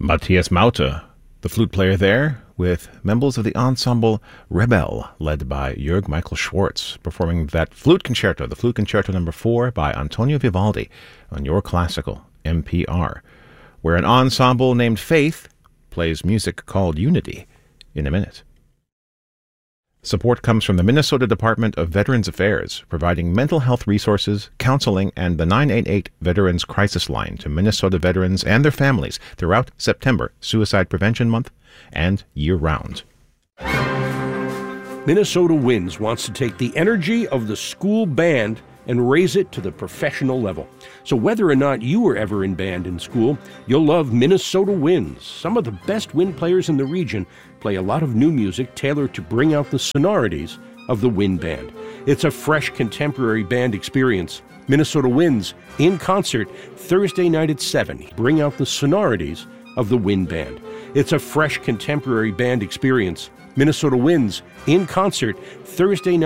Matthias Maute, the flute player there, with members of the ensemble Rebel, led by Jörg Michael Schwartz, performing that flute concerto, the Flute Concerto No. 4 by Antonio Vivaldi on Your Classical NPR, where an ensemble named Faith plays music called Unity in a minute. Support comes from the Minnesota Department of Veterans Affairs, providing mental health resources, counseling, and the 988 Veterans Crisis Line to Minnesota veterans and their families throughout September, Suicide Prevention Month, and year-round. Minnesota Winds wants to take the energy of the school band and raise it to the professional level. So whether or not you were ever in band in school, you'll love Minnesota Winds. Some of the best wind players in the region play a lot of new music tailored to bring out the sonorities of the wind band. It's a fresh contemporary band experience. Minnesota Winds in concert Thursday night at 7. Bring out the sonorities of the wind band. It's a fresh contemporary band experience. Minnesota Winds in concert Thursday night